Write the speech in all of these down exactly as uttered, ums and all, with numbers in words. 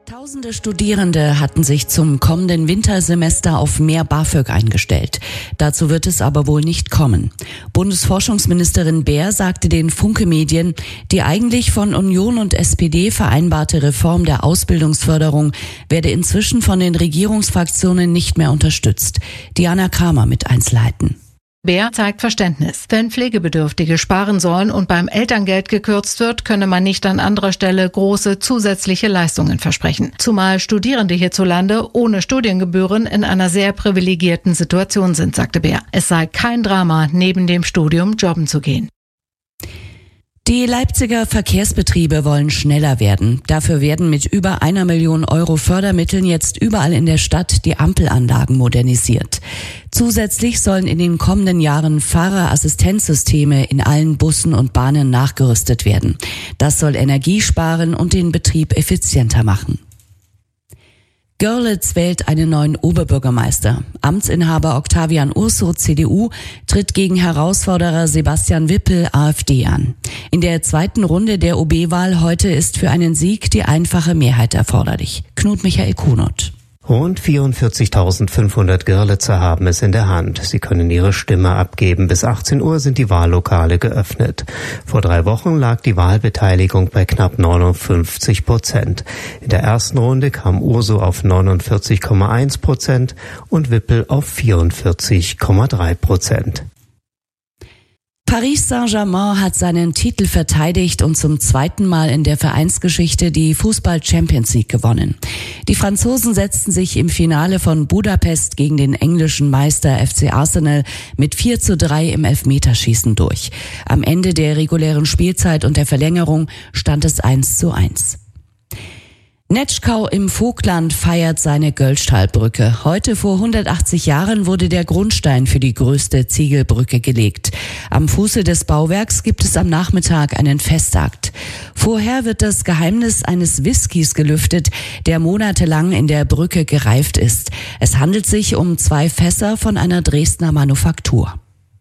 Tausende Studierende hatten sich zum kommenden Wintersemester auf mehr BAföG eingestellt. Dazu wird es aber wohl nicht kommen. Bundesforschungsministerin Baer sagte den Funke-Medien, die eigentlich von Union und S P D vereinbarte Reform der Ausbildungsförderung werde inzwischen von den Regierungsfraktionen nicht mehr unterstützt. Diana Kramer mit Einzelheiten. Baer zeigt Verständnis. Wenn Pflegebedürftige sparen sollen und beim Elterngeld gekürzt wird, könne man nicht an anderer Stelle große zusätzliche Leistungen versprechen. Zumal Studierende hierzulande ohne Studiengebühren in einer sehr privilegierten Situation sind, sagte Baer. Es sei kein Drama, neben dem Studium jobben zu gehen. Die Leipziger Verkehrsbetriebe wollen schneller werden. Dafür werden mit über einer Million Euro Fördermitteln jetzt überall in der Stadt die Ampelanlagen modernisiert. Zusätzlich sollen in den kommenden Jahren Fahrerassistenzsysteme in allen Bussen und Bahnen nachgerüstet werden. Das soll Energie sparen und den Betrieb effizienter machen. Görlitz wählt einen neuen Oberbürgermeister. Amtsinhaber Octavian Urso, C D U, tritt gegen Herausforderer Sebastian Wippel, AfD, an. In der zweiten Runde der O B-Wahl heute ist für einen Sieg die einfache Mehrheit erforderlich. Knut Michael Kunert. Rund vierundvierzigtausendfünfhundert Görlitzer haben es in der Hand. Sie können ihre Stimme abgeben. Bis achtzehn Uhr sind die Wahllokale geöffnet. Vor drei Wochen lag die Wahlbeteiligung bei knapp neunundfünfzig Prozent. In der ersten Runde kam Urso auf neunundvierzig Komma eins Prozent und Wippel auf vierundvierzig Komma drei Prozent. Paris Saint-Germain hat seinen Titel verteidigt und zum zweiten Mal in der Vereinsgeschichte die Fußball-Champions League gewonnen. Die Franzosen setzten sich im Finale von Budapest gegen den englischen Meister F C Arsenal mit vier zu drei im Elfmeterschießen durch. Am Ende der regulären Spielzeit und der Verlängerung stand es eins zu eins. Netschkau im Vogtland feiert seine Göllstahlbrücke. Heute vor hundertachtzig Jahren wurde der Grundstein für die größte Ziegelbrücke gelegt. Am Fuße des Bauwerks gibt es am Nachmittag einen Festakt. Vorher wird das Geheimnis eines Whiskys gelüftet, der monatelang in der Brücke gereift ist. Es handelt sich um zwei Fässer von einer Dresdner Manufaktur.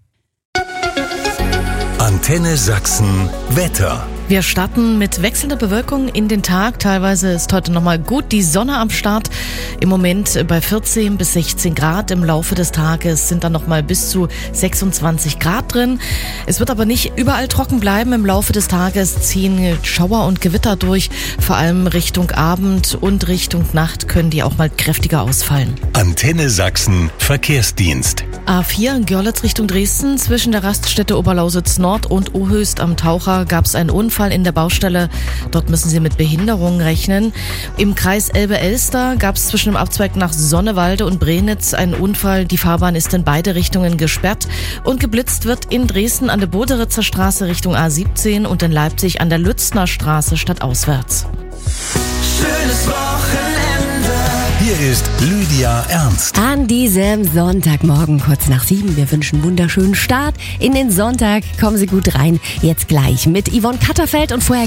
Antenne Sachsen Wetter. Wir starten mit wechselnder Bewölkung in den Tag. Teilweise ist heute nochmal gut die Sonne am Start. Im Moment bei vierzehn bis sechzehn Grad. Im Laufe des Tages sind dann nochmal bis zu sechsundzwanzig Grad drin. Es wird aber nicht überall trocken bleiben. Im Laufe des Tages ziehen Schauer und Gewitter durch. Vor allem Richtung Abend und Richtung Nacht können die auch mal kräftiger ausfallen. Antenne Sachsen Verkehrsdienst. A vier Görlitz Richtung Dresden. Zwischen der Raststätte Oberlausitz Nord und Ohöst am Taucher gab es einen Unfall in der Baustelle. Dort müssen Sie mit Behinderungen rechnen. Im Kreis Elbe-Elster gab es zwischen dem Abzweig nach Sonnewalde und Brenitz einen Unfall. Die Fahrbahn ist in beide Richtungen gesperrt. Und geblitzt wird in Dresden an der Boderitzer Straße Richtung A siebzehn und in Leipzig an der Lützner Straße stadtauswärts. Schönes Wochenende. Hier ist Lydia Ernst. An diesem Sonntagmorgen kurz nach sieben. Wir wünschen einen wunderschönen Start in den Sonntag. Kommen Sie gut rein. Jetzt gleich mit Yvonne Katterfeld und vorher